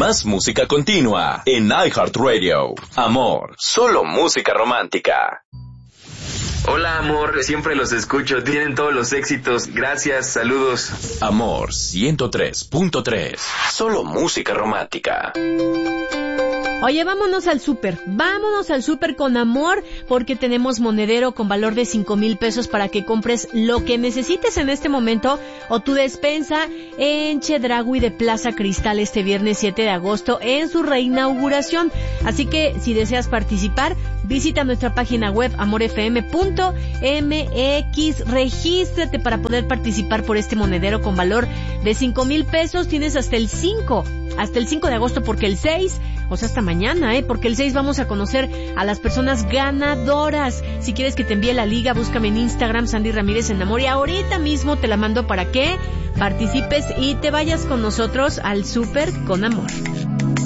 Más música continua en iHeartRadio. Amor, solo música romántica. Hola, amor, siempre los escucho, tienen todos los éxitos, gracias, saludos. Amor 103.3, solo música romántica. Oye, vámonos al súper con Amor, porque tenemos monedero con valor de 5,000 pesos para que compres lo que necesites en este momento o tu despensa en Chedraui de Plaza Cristal este viernes 7 de agosto en su reinauguración. Así que si deseas participar, visita nuestra página web amorfm.mx, regístrate para poder participar por este monedero con valor de 5,000 pesos. Tienes hasta el 5 de agosto, porque el 6, o sea, hasta mañana, porque el 6 vamos a conocer a las personas ganadoras. Si quieres que te envíe la liga, búscame en Instagram, Sandy Ramírez en Amor, y ahorita mismo te la mando para que participes y te vayas con nosotros al súper con Amor.